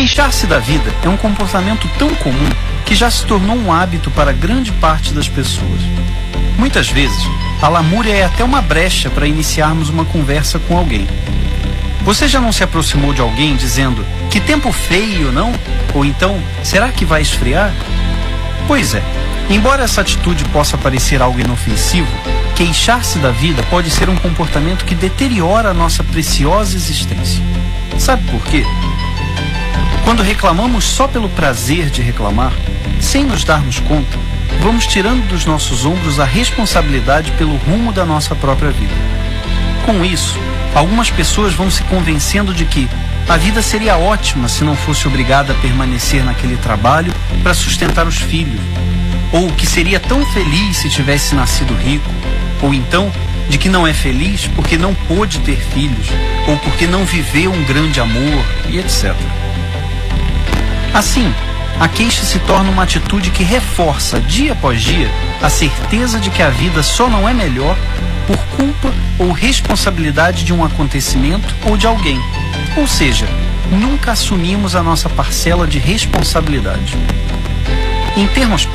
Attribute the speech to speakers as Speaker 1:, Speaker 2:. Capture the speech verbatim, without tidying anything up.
Speaker 1: Queixar-se da vida é um comportamento tão comum que já se tornou um hábito para grande parte das pessoas. Muitas vezes, a lamúria é até uma brecha para iniciarmos uma conversa com alguém. Você já não se aproximou de alguém dizendo, que tempo feio, não? Ou então, será que vai esfriar? Pois é, embora essa atitude possa parecer algo inofensivo, queixar-se da vida pode ser um comportamento que deteriora a nossa preciosa existência. Sabe por quê? Quando reclamamos só pelo prazer de reclamar, sem nos darmos conta, vamos tirando dos nossos ombros a responsabilidade pelo rumo da nossa própria vida. Com isso, algumas pessoas vão se convencendo de que a vida seria ótima se não fosse obrigada a permanecer naquele trabalho para sustentar os filhos, ou que seria tão feliz se tivesse nascido rico, ou então de que não é feliz porque não pôde ter filhos, ou porque não viveu um grande amor, e etcétera. Assim, a queixa se torna uma atitude que reforça, dia após dia, a certeza de que a vida só não é melhor por culpa ou responsabilidade de um acontecimento ou de alguém. Ou seja, nunca assumimos a nossa parcela de responsabilidade. Em termos